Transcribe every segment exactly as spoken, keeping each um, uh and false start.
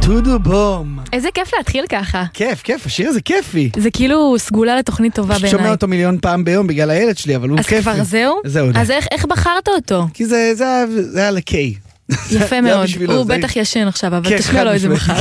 טודו בום. איזה כיף להתחיל ככה. כיף, כיף, השיר הזה כיפי. זה כאילו סגולה לתוכנית טובה בעיניי. שומע אותו מיליון פעם ביום בגלל הילד שלי, אבל הוא כיפי. אז כבר זהו? זהו. אז איך, איך בחרת אותו? כי זה, זה, זה היה לקיי. יפה מאוד, הוא בטח ישן עכשיו, אבל תשמע לו איזה מחר.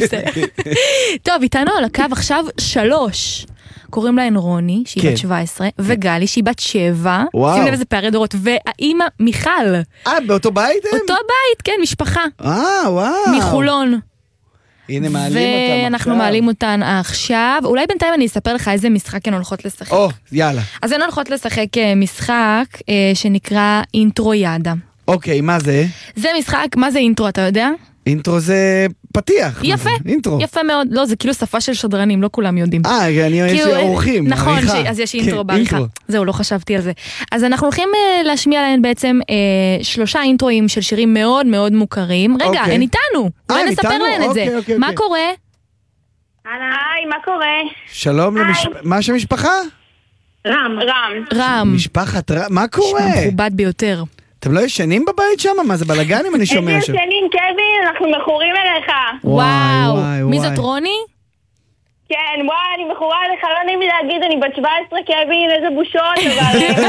טוב, איתנו על הקו עכשיו שלוש. קוראים להן רוני, שהיא בת שבע עשרה, וגלי, שהיא בת שבע. שים לב איזה פערי דורות. והאימא מיכל. אה, באותו בית הם? אותו בית, כן, משפחה. אה, וואו. מחולון. הנה, מעלים אותם עכשיו. ואנחנו מעלים אותן עכשיו. אולי בינתיים אני אספר לך איזה משחק הן הולכות לשחק. או, יאללה. אז הן הולכות לשחק משחק שנקרא אינטרויאדה. אוקיי, מה זה? זה משחק, מה זה אינטרו, אתה יודע? אינטרו זה פתיח. יפה, אינטרו. יפה מאוד. לא, זה כאילו שפה של שדרנים, לא כולם יודעים. אה, אני יש לי אורחים. נכון, אז יש אינטרו בעריכה. זהו, לא חשבתי על זה. אז אנחנו הולכים להשמיע להן בעצם שלושה אינטרואים של שירים מאוד מאוד מוכרים. רגע, הן איתנו. אולי נספר להן את זה. מה קורה? היי, מה קורה? שלום, מה שמשפחה? רם. רם. רם. משפחת רם, מה קורה? מכובד ביותר. אתם לא ישנים בבית שם? מה זה בלגנים אני שומע שם? איזה ישנים, קווין, אנחנו מכורים אליך. וואו, מי זאת רוני? כן, וואי, אני מכורה אליך, לא נעים לי להגיד, אני בת שבע עשרה, קווין, איזה בושות,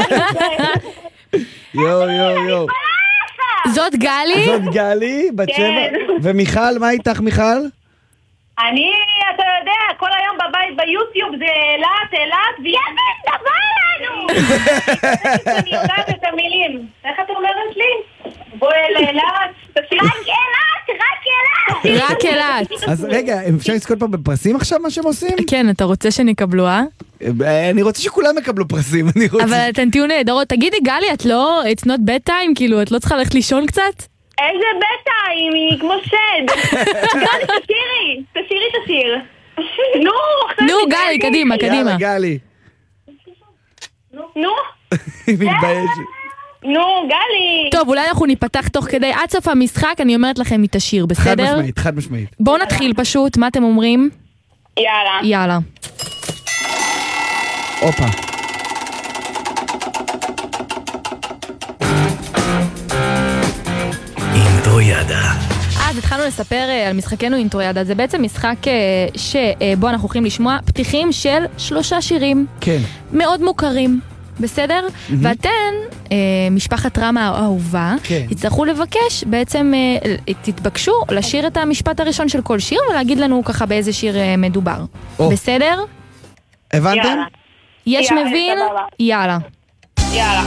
אבל... יו, יו, יו. זאת גלי? זאת גלי, בת שבע. ומיכל, מה איתך מיכל? אני, אתה יודע, כל היום בבית ביוטיוב זה אלת, אלת, ויאבין, דבר לנו! אני יודעת את המילים. איך את אומרת לי? בוא אל אלת, רק אלת, רק אלת! רק אלת. אז רגע, אפשר לזכות פה בפרסים עכשיו מה שהם עושים? כן, אתה רוצה שנקבלו, אה? אני רוצה שכולם יקבלו פרסים, אני רוצה... אבל אתן תהיו נהדרות. תגידי, גלי, את לא, it's not bed time, כאילו, את לא צריכה ללכת לישון קצת? איזה בטיים, היא כמו שד. גלי, תשירי, תשירי את השיר. נו, נו, גלי, קדימה, קדימה. יאללה, גלי. נו? היא מתביישת. נו, גלי. טוב, אולי אנחנו ניפתח תוך כדי עד סוף המשחק, אני אומרת לכם, היא תשיר, בסדר? חד משמעית, חד משמעית. בואו נתחיל פשוט, מה אתם אומרים? יאללה. יאללה. אופה. אינטרויאדה. אז התחלנו לספר על משחקנו אינטרויאדה. זה בעצם משחק שבו אנחנו הולכים לשמוע פתיחים של שלושה שירים. כן. מאוד מוכרים. בסדר? Mm-hmm. ואתן, אה, משפחת רם האהובה, כן. תצטרכו לבקש, בעצם אה, תתבקשו לשיר את המשפט הראשון של כל שיר, ולהגיד לנו ככה באיזה שיר אה, מדובר. Oh. בסדר? הבנתם? יאללה. יש יאללה, מבין? סבבה. יאללה. יאללה.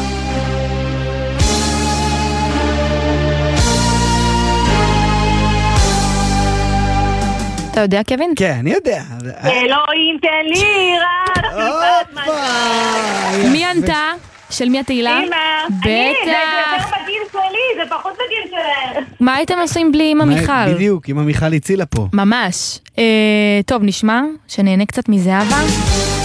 אתה יודע, קווין? כן, אני יודע. אלוהים תן לי רק טיפת מזל. מי ענתה? של מי התהילה? אמא. בטח. אני, זה יותר בגיל שלי, זה פחות בגיל שלהם. מה הייתם עושים בלי אמא מיכל? בדיוק, אמא מיכל הצילה פה. ממש. טוב, נשמע שנהנה קצת מזהבה.